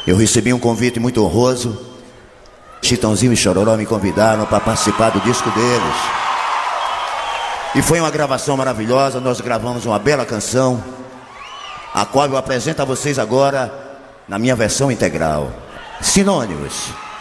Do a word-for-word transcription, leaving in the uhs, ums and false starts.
Eu recebi um convite muito honroso. Chitãozinho e Chororó me convidaram para participar do disco deles. E foi uma gravação maravilhosa. Nós gravamos uma bela canção, a qual eu apresento a vocês agora na minha versão integral. Sinônimos.